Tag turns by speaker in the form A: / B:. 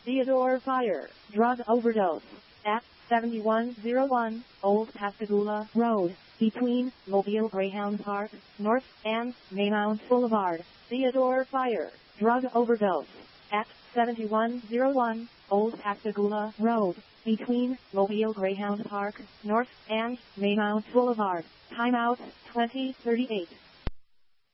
A: Theodore Fire, drug overdose, at 7101 Old Pascagoula Road, between Mobile Greyhound Park, North, and Maymount Boulevard. Theodore Fire, drug overdose, at 7101 Old Pascagoula Road, between Mobile Greyhound Park, North, and Maymount Boulevard. Timeout 2038.